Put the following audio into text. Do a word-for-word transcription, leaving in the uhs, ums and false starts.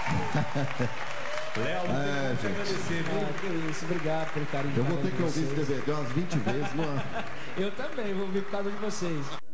Léo, não é, tem como te agradecer, viu? Ah, que isso, obrigado pelo carinho. Eu vou ter que ouvir esse D V D umas vinte vezes. Não... Eu também vou ouvir por causa de vocês.